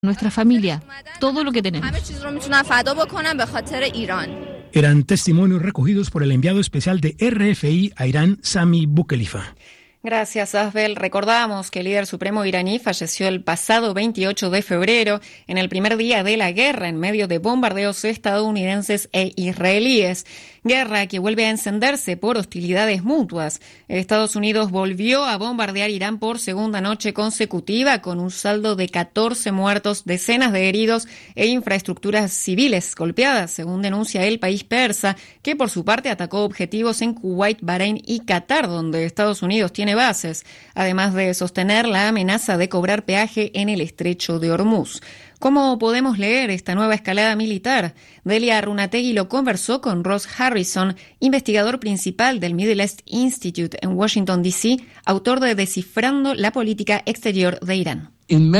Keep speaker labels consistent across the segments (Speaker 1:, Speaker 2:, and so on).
Speaker 1: nuestra familia, todo lo que tenemos.
Speaker 2: Eran testimonios recogidos por el enviado especial de RFI a Irán, Sami Boukhelifa.
Speaker 3: Gracias, Asbel. Recordamos que el líder supremo iraní falleció el pasado 28 de febrero, en el primer día de la guerra, en medio de bombardeos estadounidenses e israelíes. Guerra que vuelve a encenderse por hostilidades mutuas. Estados Unidos volvió a bombardear Irán por segunda noche consecutiva, con un saldo de 14 muertos, decenas de heridos e infraestructuras civiles golpeadas, según denuncia el país persa, que por su parte atacó objetivos en Kuwait, Bahrein y Qatar, donde Estados Unidos tiene bases, además de sostener la amenaza de cobrar peaje en el estrecho de Hormuz. ¿Cómo podemos leer esta nueva escalada militar? Delia Arunategui lo conversó con Ross Harrison, investigador principal del Middle East Institute en Washington, D.C., autor de Descifrando la política exterior de Irán.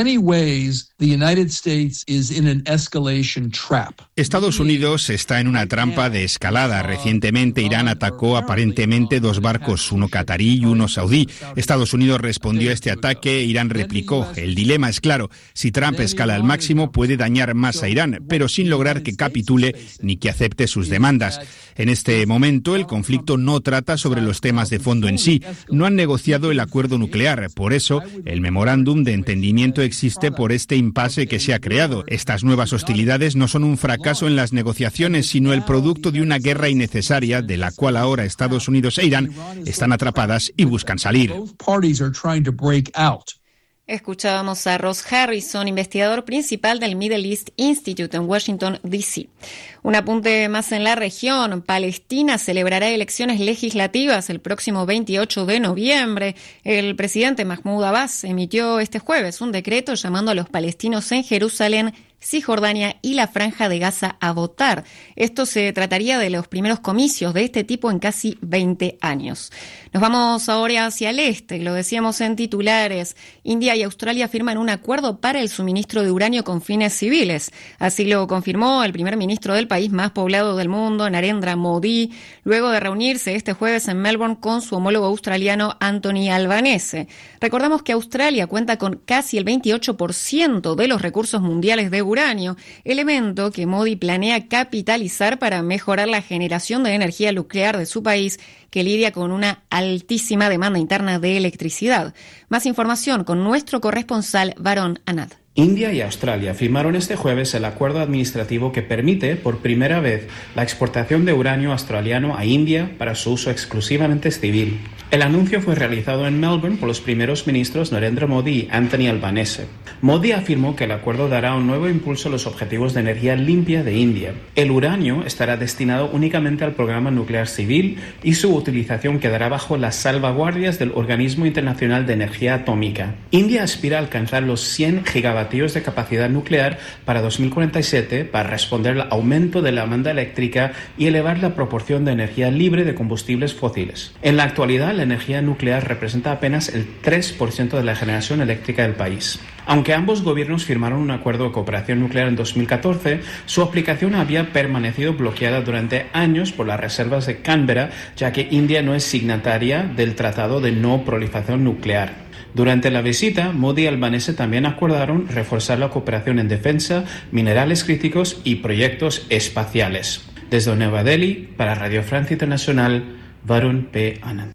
Speaker 4: Estados Unidos está en una trampa de escalada. Recientemente Irán atacó aparentemente 2 barcos, uno catarí y uno saudí. Estados Unidos respondió a este ataque, Irán replicó. El dilema es claro, si Trump escala al máximo puede dañar más a Irán, pero sin lograr que capitule ni que acepte sus demandas. En este momento el conflicto no trata sobre los temas de fondo en sí. No han negociado el acuerdo nuclear, por eso el memorándum de entendimiento existe por este impasse que se ha creado. Estas nuevas hostilidades no son un fracaso en las negociaciones, sino el producto de una guerra innecesaria de la cual ahora Estados Unidos e Irán están atrapadas y buscan salir.
Speaker 3: Escuchábamos a Ross Harrison, investigador principal del Middle East Institute en Washington, D.C. Un apunte más en la región. Palestina celebrará elecciones legislativas el próximo 28 de noviembre. El presidente Mahmoud Abbas emitió este jueves un decreto llamando a los palestinos en Jerusalén, Cisjordania y la Franja de Gaza a votar. Esto se trataría de los primeros comicios de este tipo en casi 20 años. Nos vamos ahora hacia el este, lo decíamos en titulares. India y Australia firman un acuerdo para el suministro de uranio con fines civiles. Así lo confirmó el primer ministro del país más poblado del mundo, Narendra Modi, luego de reunirse este jueves en Melbourne con su homólogo australiano Anthony Albanese. Recordamos que Australia cuenta con casi el 28% de los recursos mundiales de uranio, elemento que Modi planea capitalizar para mejorar la generación de energía nuclear de su país, que lidia con una altísima demanda interna de electricidad. Más información con nuestro corresponsal Varun Anand.
Speaker 5: India y Australia firmaron este jueves el acuerdo administrativo que permite, por primera vez, la exportación de uranio australiano a India para su uso exclusivamente civil. El anuncio fue realizado en Melbourne por los primeros ministros Narendra Modi y Anthony Albanese. Modi afirmó que el acuerdo dará un nuevo impulso a los objetivos de energía limpia de India. El uranio estará destinado únicamente al programa nuclear civil y su utilización quedará bajo las salvaguardias del Organismo Internacional de Energía Atómica. India aspira a alcanzar los 100 gigavatios de capacidad nuclear para 2047 para responder al aumento de la demanda eléctrica y elevar la proporción de energía libre de combustibles fósiles. En la actualidad, la energía nuclear representa apenas el 3% de la generación eléctrica del país. Aunque ambos gobiernos firmaron un acuerdo de cooperación nuclear en 2014, su aplicación había permanecido bloqueada durante años por las reservas de Canberra, ya que India no es signataria del Tratado de No Proliferación Nuclear. Durante la visita, Modi y Albanese también acordaron reforzar la cooperación en defensa, minerales críticos y proyectos espaciales. Desde Nueva Delhi, para Radio Francia Internacional, Varun P. Anand.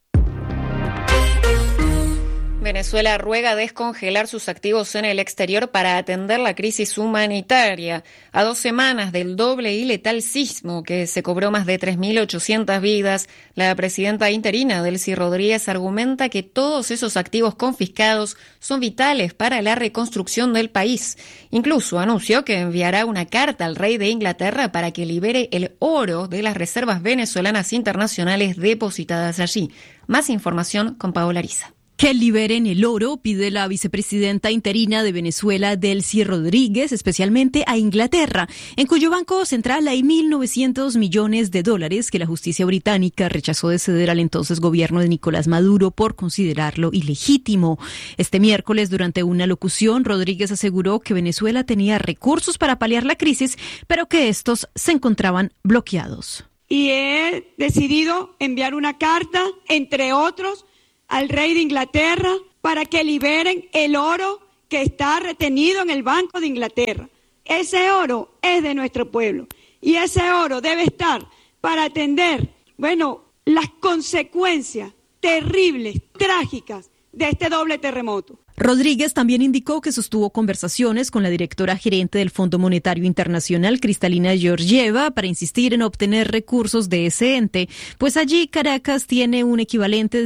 Speaker 3: Venezuela ruega descongelar sus activos en el exterior para atender la crisis humanitaria. A 2 semanas del doble y letal sismo que se cobró más de 3.800 vidas, la presidenta interina, Delcy Rodríguez, argumenta que todos esos activos confiscados son vitales para la reconstrucción del país. Incluso anunció que enviará una carta al rey de Inglaterra para que libere el oro de las reservas venezolanas internacionales depositadas allí. Más información con Paola Ariza.
Speaker 1: Que liberen el oro, pide la vicepresidenta interina de Venezuela, Delcy Rodríguez, especialmente a Inglaterra, en cuyo banco central hay 1.900 millones de dólares que la justicia británica rechazó de ceder al entonces gobierno de Nicolás Maduro por considerarlo ilegítimo. Este miércoles, durante una locución, Rodríguez aseguró que Venezuela tenía recursos para paliar la crisis, pero que estos se encontraban bloqueados.
Speaker 6: Y he decidido enviar una carta, entre otros, al rey de Inglaterra para que liberen el oro que está retenido en el Banco de Inglaterra. Ese oro es de nuestro pueblo y ese oro debe estar para atender, las consecuencias terribles, trágicas de este doble terremoto.
Speaker 1: Rodríguez también indicó que sostuvo conversaciones con la directora gerente del Fondo Monetario Internacional, Kristalina Georgieva, para insistir en obtener recursos de ese ente, pues allí Caracas tiene un equivalente de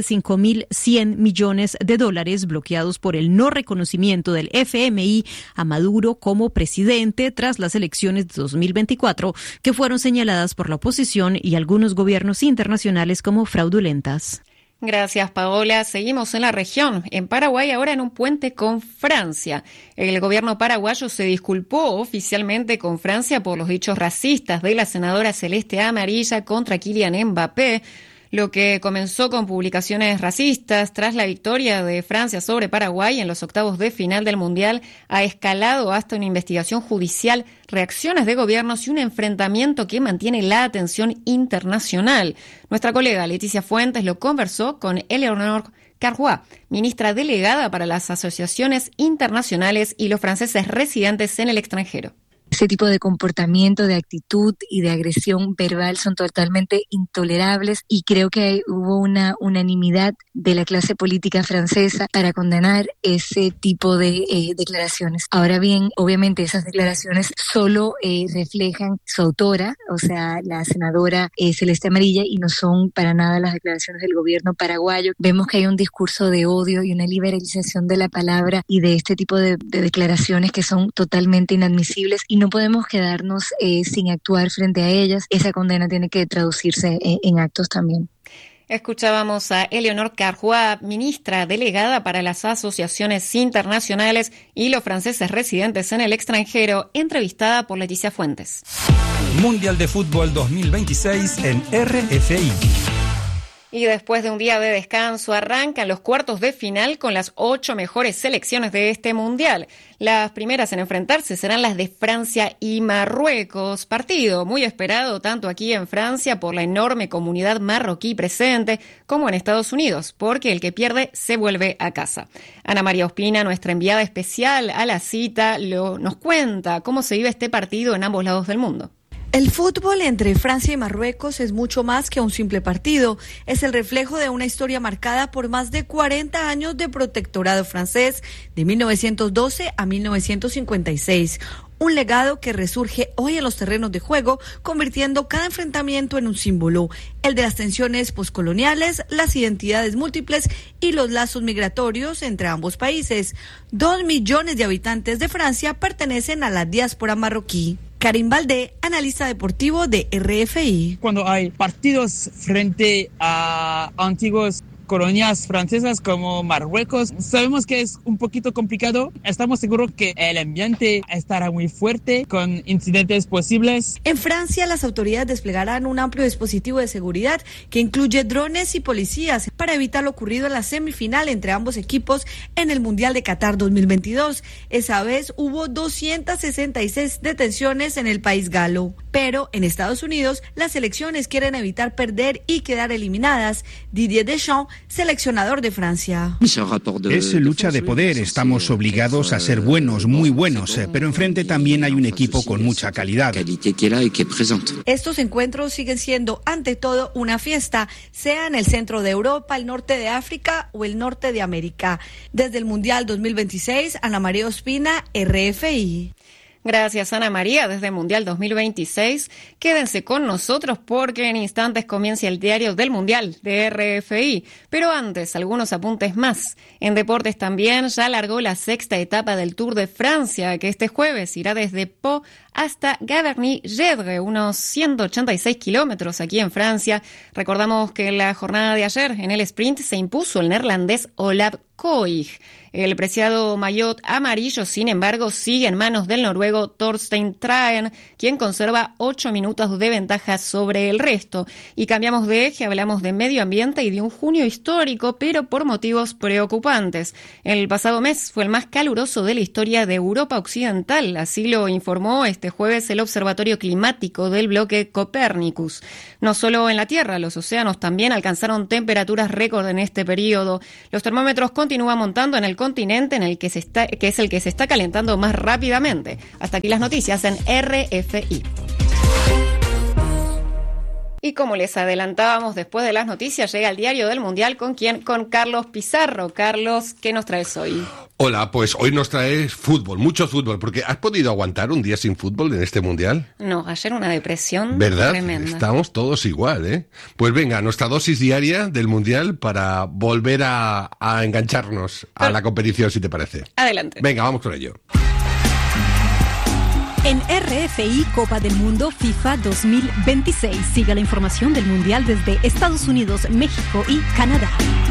Speaker 1: 5.100 millones de dólares bloqueados por el no reconocimiento del FMI a Maduro como presidente tras las elecciones de 2024, que fueron señaladas por la oposición y algunos gobiernos internacionales como fraudulentas.
Speaker 3: Gracias, Paola. Seguimos en la región. En Paraguay, ahora en un puente con Francia. El gobierno paraguayo se disculpó oficialmente con Francia por los dichos racistas de la senadora Celeste Amarilla contra Kylian Mbappé, lo que comenzó con publicaciones racistas tras la victoria de Francia sobre Paraguay en los octavos de final del Mundial, ha escalado hasta una investigación judicial, reacciones de gobiernos y un enfrentamiento que mantiene la atención internacional. Nuestra colega Leticia Fuentes lo conversó con Eleonore Carrois, ministra delegada para las asociaciones internacionales y los franceses residentes en el extranjero.
Speaker 7: Ese tipo de comportamiento, de actitud y de agresión verbal son totalmente intolerables y creo que hubo una unanimidad de la clase política francesa para condenar ese tipo de declaraciones. Ahora bien, obviamente esas declaraciones solo reflejan su autora, o sea, la senadora Celeste Amarilla, y no son para nada las declaraciones del gobierno paraguayo. Vemos que hay un discurso de odio y una liberalización de la palabra y de este tipo de declaraciones que son totalmente inadmisibles y no podemos quedarnos sin actuar frente a ellas. Esa condena tiene que traducirse en actos también.
Speaker 3: Escuchábamos a Eleonore Carrois, ministra delegada para las asociaciones internacionales y los franceses residentes en el extranjero, entrevistada por Leticia Fuentes.
Speaker 8: Mundial de Fútbol 2026 en RFI.
Speaker 3: Y después de un día de descanso arrancan los cuartos de final con las 8 mejores selecciones de este Mundial. Las primeras en enfrentarse serán las de Francia y Marruecos. Partido muy esperado tanto aquí en Francia por la enorme comunidad marroquí presente como en Estados Unidos, porque el que pierde se vuelve a casa. Ana María Ospina, nuestra enviada especial a la cita, nos cuenta cómo se vive este partido en ambos lados del mundo.
Speaker 9: El fútbol entre Francia y Marruecos es mucho más que un simple partido. Es el reflejo de una historia marcada por más de 40 años de protectorado francés, de 1912 a 1956. Un legado que resurge hoy en los terrenos de juego, convirtiendo cada enfrentamiento en un símbolo, el de las tensiones poscoloniales, las identidades múltiples y los lazos migratorios entre ambos países. 2 millones de habitantes de Francia pertenecen a la diáspora marroquí. Karim Baldé, analista deportivo de RFI.
Speaker 10: Cuando hay partidos frente a antiguos colonias francesas como Marruecos, sabemos que es un poquito complicado. Estamos seguros que el ambiente estará muy fuerte, con incidentes posibles.
Speaker 9: En Francia, las autoridades desplegarán un amplio dispositivo de seguridad que incluye drones y policías para evitar lo ocurrido en la semifinal entre ambos equipos en el Mundial de Qatar 2022. Esa vez hubo 266 detenciones en el país galo. Pero en Estados Unidos, las selecciones quieren evitar perder y quedar eliminadas. Didier Deschamps, seleccionador de Francia.
Speaker 4: Es lucha de poder, estamos obligados a ser buenos, muy buenos, pero enfrente también hay un equipo con mucha calidad.
Speaker 9: Estos encuentros siguen siendo ante todo una fiesta, sea en el centro de Europa, el norte de África o el norte de América. Desde el Mundial 2026, Ana María Ospina, RFI.
Speaker 3: Gracias, Ana María, desde Mundial 2026. Quédense con nosotros porque en instantes comienza el diario del Mundial de RFI. Pero antes, algunos apuntes más. En deportes también ya largó la 6ª etapa del Tour de Francia, que este jueves irá desde Pau hasta Gavarnie-Gedre, unos 186 kilómetros aquí en Francia. Recordamos que en la jornada de ayer, en el sprint, se impuso el neerlandés Olav Koig. El preciado maillot amarillo, sin embargo, sigue en manos del noruego Torstein Traen, quien conserva 8 minutos de ventaja sobre el resto. Y cambiamos de eje, hablamos de medio ambiente y de un junio histórico, pero por motivos preocupantes. El pasado mes fue el más caluroso de la historia de Europa Occidental, así lo informó este jueves el Observatorio Climático del bloque Copernicus. No solo en la Tierra, los océanos también alcanzaron temperaturas récord en este periodo. Los termómetros continúan continúa montando en el continente que es el que se está calentando más rápidamente. Hasta aquí las noticias en RFI. Y como les adelantábamos, después de las noticias llega el Diario del Mundial. ¿Con quién? Con Carlos Pizarro. Carlos, ¿qué nos traes hoy?
Speaker 11: Hola, pues hoy nos traes fútbol, mucho fútbol, porque ¿has podido aguantar un día sin fútbol en este Mundial?
Speaker 3: No, ayer una depresión
Speaker 11: ¿verdad?
Speaker 3: Tremenda.
Speaker 11: Estamos todos igual, ¿eh? Pues venga, nuestra dosis diaria del Mundial para volver a engancharnos a la competición, si te parece.
Speaker 3: Adelante.
Speaker 11: Venga, vamos con ello.
Speaker 1: En RFI Copa del Mundo FIFA 2026. Siga la información del Mundial desde Estados Unidos, México y Canadá.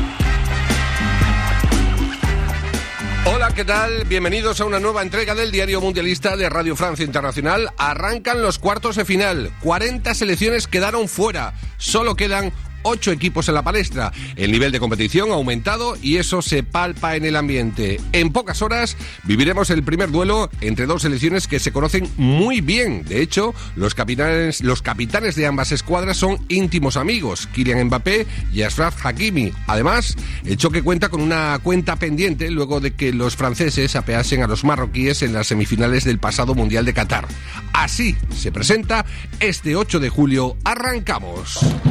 Speaker 11: Hola, ¿qué tal? Bienvenidos a una nueva entrega del Diario Mundialista de Radio Francia Internacional. Arrancan los cuartos de final. 40 selecciones quedaron fuera. Solo quedan 8 equipos en la palestra. El nivel de competición ha aumentado y eso se palpa en el ambiente. En pocas horas viviremos el primer duelo entre dos selecciones que se conocen muy bien. De hecho, los capitanes de ambas escuadras son íntimos amigos, Kylian Mbappé y Achraf Hakimi. Además, el choque cuenta con una cuenta pendiente luego de que los franceses apeasen a los marroquíes en las semifinales del pasado Mundial de Qatar. Así se presenta este 8 de julio. ¡Arrancamos!